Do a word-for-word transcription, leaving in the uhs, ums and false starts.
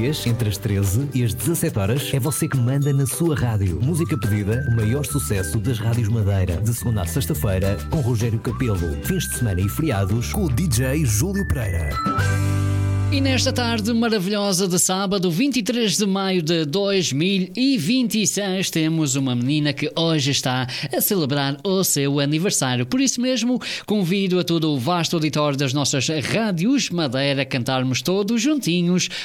dias, entre as treze e as dezassete horas, é você que manda na sua rádio. Música pedida, o maior sucesso das rádios Madeira. De segunda a sexta-feira, com Rogério Capelo. Fins de semana e feriados, com o D J Júlio Pereira. E nesta tarde maravilhosa de sábado, vinte e três de maio de dois mil e vinte e seis, temos uma menina que hoje está a celebrar o seu aniversário. Por isso mesmo, convido a todo o vasto auditório das nossas rádios Madeira a cantarmos todos juntinhos